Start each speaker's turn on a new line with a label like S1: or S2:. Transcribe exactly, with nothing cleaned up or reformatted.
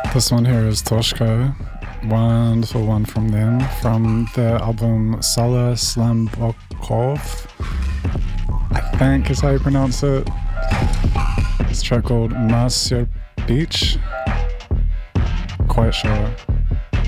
S1: This one here is Toshka, wonderful one from them, from their album Sala Slambokov, I think is how you pronounce it. It's a track called Mas Sur Beach, quite sure.